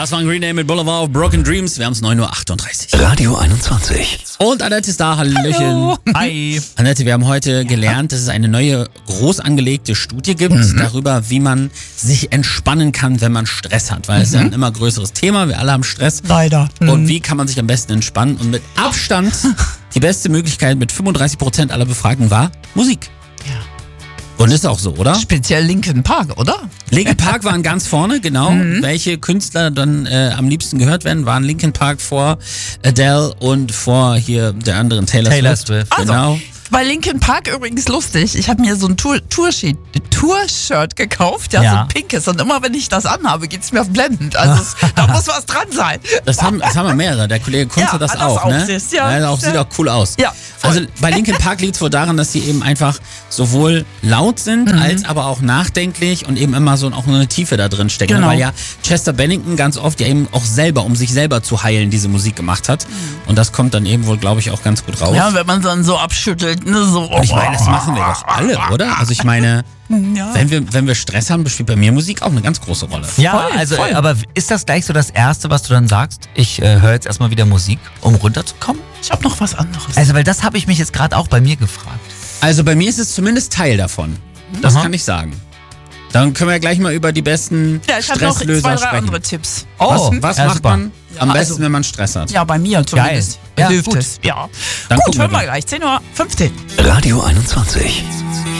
Das war ein Green Day mit Boulevard of Broken Dreams. Wir haben es 9:38 Uhr. Radio 21. Und Annette ist da. Hallöchen. Hallo. Hi. Annette, wir haben heute gelernt, dass es eine neue, groß angelegte Studie gibt darüber, wie man sich entspannen kann, wenn man Stress hat. Weil es ist ja ein immer größeres Thema. Wir alle haben Stress. Leider. Und wie kann man sich am besten entspannen? Und mit Abstand die beste Möglichkeit mit 35% aller Befragten war Musik. Ja. Und ist auch so, oder? Speziell Linkin Park, oder? Linkin Park waren ganz vorne, genau. Welche Künstler dann am liebsten gehört werden, waren Linkin Park vor Adele und vor hier der anderen Taylor Swift. Genau. Also, bei Linkin Park übrigens lustig. Ich habe mir so ein Tour-Shirt gekauft, so ein pinkes. Und immer wenn ich das anhabe, geht's mir auf blendend. Also da muss was dran sein. Das haben wir mehrere. Der Kollege Kunz hat das auch, ne? Sieht auch cool aus. Ja, also bei Linkin Park liegt es wohl daran, dass sie eben einfach sowohl laut sind, als aber auch nachdenklich und eben immer so auch eine Tiefe da drin steckt. Genau. Weil ja Chester Bennington ganz oft ja eben auch selber, um sich selber zu heilen, diese Musik gemacht hat. Und das kommt dann eben wohl, glaube ich, auch ganz gut raus. Ja, wenn man dann so abschüttelt, ne, so. Und ich meine, das machen wir doch alle, oder? Also ich meine, wenn wir Stress haben, spielt bei mir Musik auch eine ganz große Rolle. Ja, voll. Aber ist das gleich so das Erste, was du dann sagst? Ich höre jetzt erstmal wieder Musik, um runterzukommen? Ich habe noch was anderes. Also, weil das habe ich mich jetzt gerade auch bei mir gefragt. Also bei mir ist es zumindest Teil davon. Das kann ich sagen. Dann können wir gleich mal über die besten ich habe noch Stresslöser 2, 3 sprechen. andere Tipps. Was macht super. man am besten, wenn man Stress hat? Ja, bei mir zumindest. Ja, Hilft gut. es. Ja. Dann Gut, gucken wir hören wir mal. gleich. 10:15 Uhr. Radio 21.